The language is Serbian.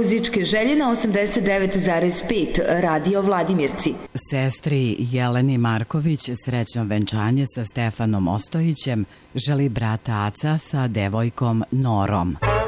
muzičke želje na 89,5 Radio Vladimirci. Sestri Jeleni Marković srećno venčanje sa Stefanom Ostojićem želi brat Aca sa devojkom Norom.